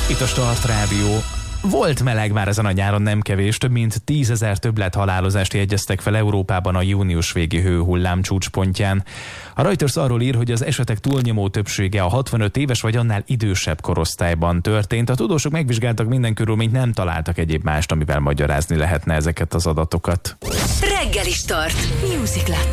Itt a Start Rádió. Volt meleg már ezen a nyáron, nem kevés, több mint 10 000 többlethalálozást jegyeztek fel Európában a június végi hőhullám csúcspontján. A Reuters arról ír, hogy az esetek túlnyomó többsége a 65 éves vagy annál idősebb korosztályban történt. A tudósok megvizsgáltak minden körülményt, nem találtak egyéb mást, amivel magyarázni lehetne ezeket az adatokat. Reggeli Start. Music Latte.